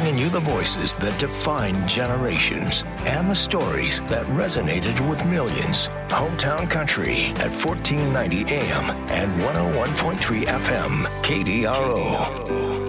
bringing you the voices that define generations and the stories that resonated with millions. Hometown Country at 1490 AM and 101.3 FM, KDRO.